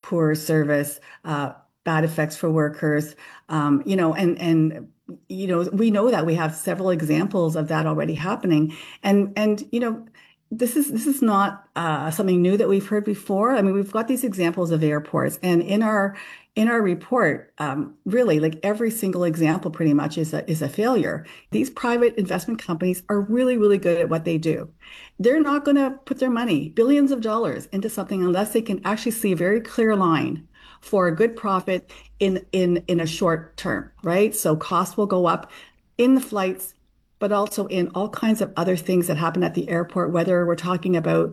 poor service, bad effects for workers, we know that we have several examples of that already happening. And this is not something new that we've heard before. I mean, we've got these examples of airports, and in our report, really, like every single example pretty much is a failure. These private investment companies are really, really good at what they do. They're not going to put their money, billions of dollars, into something unless they can actually see a very clear line for a good profit in a short term, right? So costs will go up in the flights, but also in all kinds of other things that happen at the airport, whether we're talking about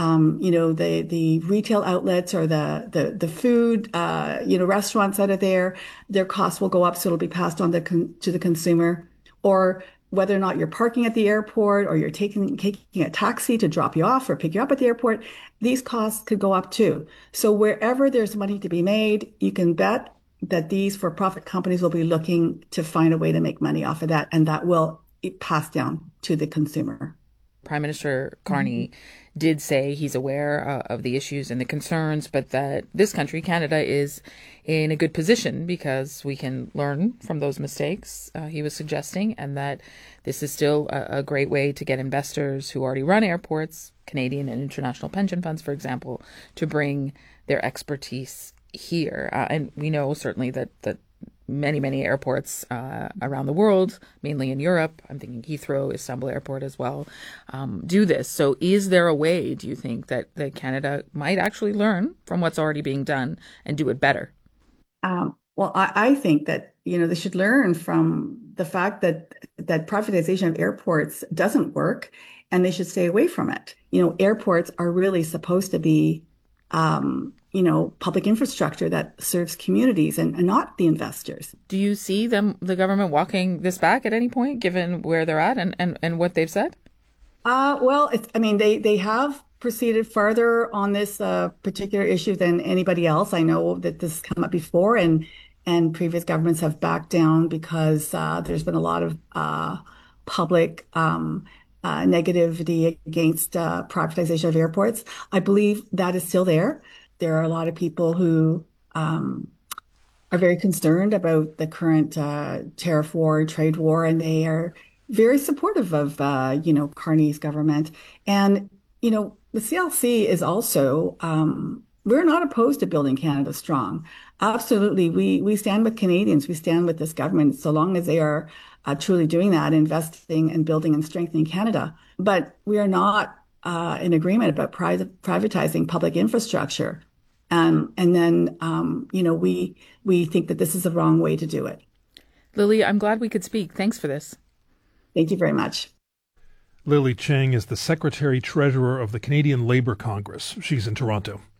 the retail outlets or the food restaurants that are there. Their costs will go up, so it'll be passed on to the consumer. Or whether or not you're parking at the airport or you're taking a taxi to drop you off or pick you up at the airport, these costs could go up too. So wherever there's money to be made, you can bet that these for-profit companies will be looking to find a way to make money off of that, and that will pass down to the consumer. Prime Minister Carney did say he's aware of the issues and the concerns, but that this country, Canada, is in a good position because we can learn from those mistakes, he was suggesting, and that this is still a great way to get investors who already run airports, Canadian and international pension funds, for example, to bring their expertise here. And we know certainly that many airports around the world, mainly in Europe, I'm thinking Heathrow, Istanbul Airport as well, do this. So is there a way, do you think, that Canada might actually learn from what's already being done and do it better? Well, I think that they should learn from the fact that privatization of airports doesn't work, and they should stay away from it. Airports are really supposed to be public infrastructure that serves communities and not the investors. Do you see the government walking this back at any point, given where they're at and what they've said? Well, they have proceeded further on this particular issue than anybody else. I know that this has come up before, and previous governments have backed down because there's been a lot of public negativity against privatization of airports. I believe that is still there. There are a lot of people who are very concerned about the current tariff war, trade war, and they are very supportive of Carney's government. And the CLC is also we're not opposed to building Canada strong. Absolutely, we stand with Canadians. We stand with this government so long as they are truly doing that, investing and building and strengthening Canada. But we are not in agreement about privatizing public infrastructure. And then, we think that this is the wrong way to do it. Lily, I'm glad we could speak. Thanks for this. Thank you very much. Lily Cheng is the Secretary-Treasurer of the Canadian Labour Congress. She's in Toronto.